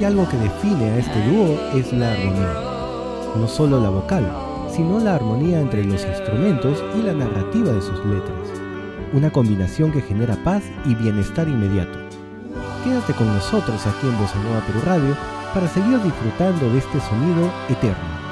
hay algo que define a este dúo es la armonía. No solo la vocal, sino la armonía entre los instrumentos y la narrativa de sus letras. Una combinación que genera paz y bienestar inmediato. Quédate con nosotros aquí en Bossa Nova Perú Radio para seguir disfrutando de este sonido eterno.